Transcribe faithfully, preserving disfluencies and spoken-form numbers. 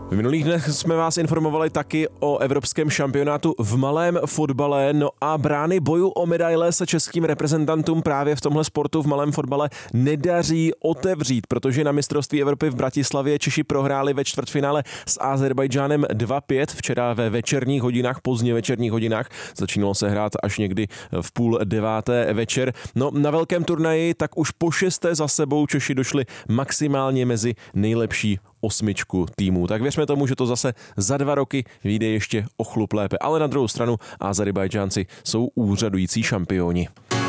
V minulých dnech jsme vás informovali taky o evropském šampionátu v malém fotbale, no a brány boju o medaile se českým reprezentantům právě v tomhle sportu v malém fotbale nedaří otevřít, protože na mistrovství Evropy v Bratislavě Češi prohráli ve čtvrtfinále s Azerbajdžánem dva pět, včera ve večerních hodinách, pozdně večerních hodinách, začínalo se hrát až někdy v půl deváté večer. No na velkém turnaji tak už po šesté za sebou Češi došli maximálně mezi nejlepší osmičku týmů. Tak věřme tomu, že to zase za dva roky vyjde ještě o chlup lépe. Ale na druhou stranu Azerbajdžánci jsou úřadující šampioni.